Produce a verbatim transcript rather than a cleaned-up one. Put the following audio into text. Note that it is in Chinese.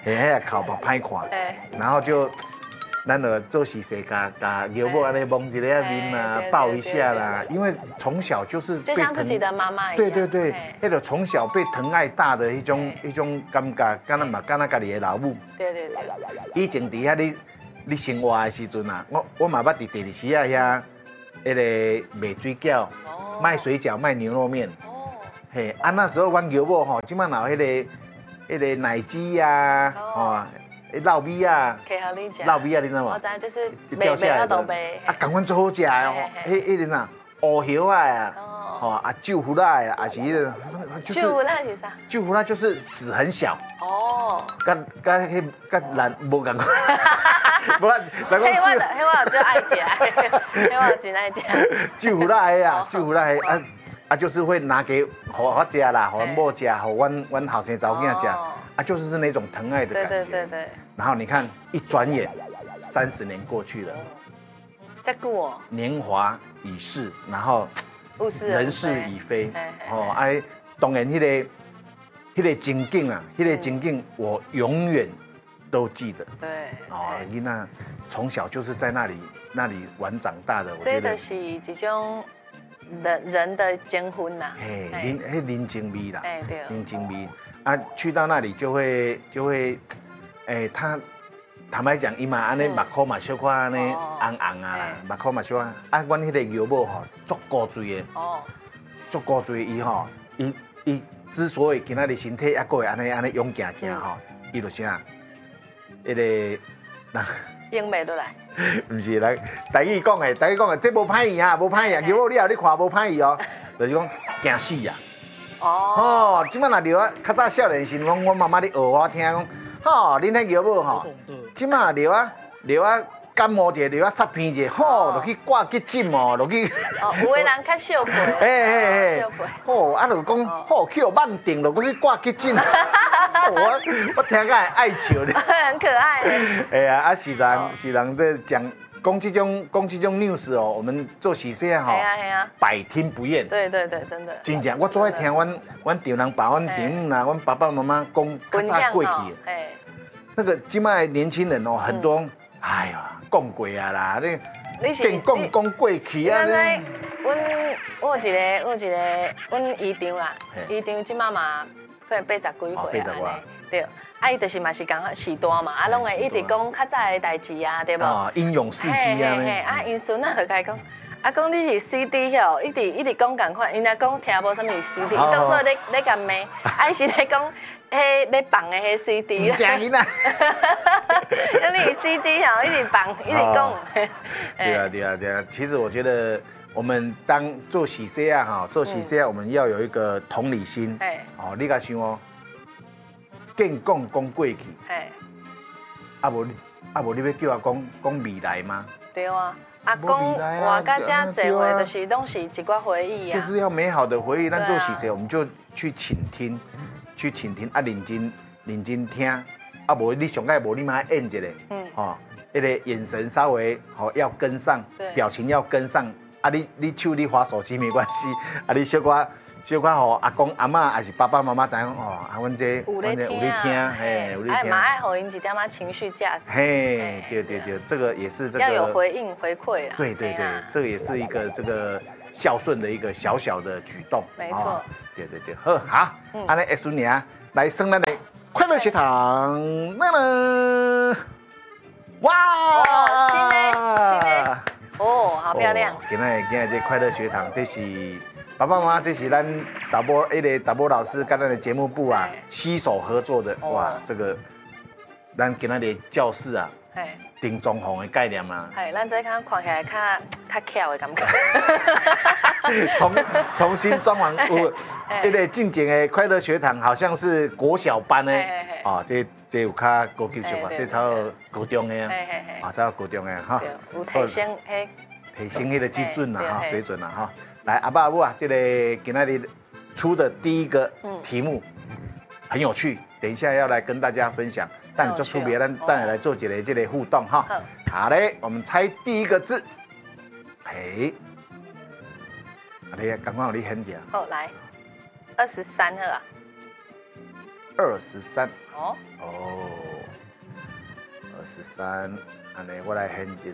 嘿，迄个头目歹看，然后就。咱就做事时，甲甲牛母安尼摸一下面啊，抱一下啦。因为从小就是就像自己的妈妈一样。 对对对，那个从小被疼爱大的一种一种感觉，敢若嘛敢若家己的老母。 对对对。 以前伫遐你你生活的时阵啊，我我嘛捌伫第二市啊遐，迄个卖水饺、卖水饺、卖牛肉面。哦。嘿，啊那时候阮牛母吼，即摆有迄个迄个奶鸡呀，哦。烙米啊，烙米啊，你知道吗？ 我知，就是掉下来的。 啊，赶快做好食哦！迄迄个啥，乌叶啊，哦啊，酒胡辣啊，还是迄个， 就是酒胡辣是啥？ 酒胡辣就是籽很小。 哦。 跟跟迄跟蓝无共款。无， 那个酒，迄我就爱食，迄我真爱食。 酒胡辣的啊，酒胡辣的啊啊，就是会拿给互我食啦，互阮某食，互阮阮后生查某囝食。啊，就是那种疼爱的感觉。对对对对。然后你看，一转眼，三十年过去了。 在顾我。年华已逝，然后人事已非。哦，哎，当然，迄个迄个情景啊，迄个情景，我永远都记得。 对。 哦，囡仔从小就是在那里那里玩长大的，我觉得。 这就是一种人人的结婚呐。 嘿，人迄人情味啦。 哎，对。 人情味。啊，去到那里就会就会，哎，他坦白讲，伊嘛安尼目眶嘛小可安尼红红啊，目眶嘛小可。啊，阮迄个牛母吼，足古锥的，哦，足古锥伊吼，伊伊之所以今仔日身体还阁会安尼安尼勇行行吼，伊就啥，迄个人用袂落来。 唔是来，台语讲的，台语讲的，这无歹意啊，无歹意啊，牛母你后你看无歹意哦，就是讲惊死啊。哦，即摆若聊啊，较早少年时，阮阮妈妈咧学我听讲，吼，恁迄牛母吼，即摆聊啊聊啊感冒者，聊啊煞偏者，吼，落去挂急诊哦，落去。 哦，有的人较小辈。嘿嘿嘿，吼，啊，就讲，吼，去互放定，落去挂急诊。我我听个爱笑咧。 很可爱。 哎呀，啊，是人是人在讲。讲这种讲这种 news 哦，我们做喜事啊，百听不厌。 对对对，真的。 真正，我最爱听阮阮丈人爸、阮丈母啦、阮爸爸妈妈讲较早过去的。那个今麦年轻人哦，很多，哎呀，讲过啊啦，你更讲讲过去啊。 阮我有一个我有一个阮姨丈啦，姨丈即妈嘛，快八十几岁啊，对。啊，伊就是嘛是讲时代嘛，啊，拢会一直讲较早的代志啊，对无？ 啊，英勇事迹啊。 啊，因孙仔就甲伊讲，啊，讲你是 C D 吼，一直一直讲共款，因来讲听无啥物 C D， 当做咧咧甲骂，啊，是咧讲迄咧放的迄 C D。 正囡仔。 因为 C D 吼一直放，一直讲。 对啊，对啊，对啊。其实我觉得我们当做喜事啊，哈，做喜事啊，我们要有一个同理心。哎。哦，你甲想哦。更讲讲过去，啊无啊无，你要叫我讲讲未来吗？ 对啊，啊讲活到这侪岁，就是拢是一寡回忆啊。 就是要美好的回忆，咱做喜事，我们就去倾听，去倾听啊，认真认真听，啊无你上届无你妈演一个，嗯，吼，那个眼神稍微吼要跟上，表情要跟上，啊你你手你滑手机没关系，啊你小可。小可互阿公阿嬷还是爸爸妈妈知影哦，啊，阮这有咧听，嘿，有咧听，嘛爱互因一点仔情绪价值。 嘿，对对对，这个也是这个要有回应回馈啦。 对对对，这个也是一个这个孝顺的一个小小的举动。 没错。 对对对，好，好，安尼下孙年来升咱的快乐学堂，那呢？哇， 新的新的，哦，好漂亮。 今仔今仔这快乐学堂，这是。爸爸妈妈，这是咱导播一个导播老师跟咱的节目部啊携手合作的，哇，这个咱今仔日教室啊，定装潢的概念嘛， 系，咱这看看起来较较巧的感觉， 重重新装潢，有一个进前的快乐学堂，好像是国小班的，啊，这这有较高级些吧，这才有高中的，啊，才有高中的哈， 有提升迄提升迄个基准啦，哈，水准啦，哈。来，阿爸阿母啊，这个今仔日出的第一个题目很有趣，等一下要来跟大家分享。但你做出别，咱等下来做一个这个互动哈。好嘞，我们猜第一个字。嘿，阿你赶快有你很讲。 好，来，二十三号啊。 二十三。哦。 哦。 二十三，安尼我来现一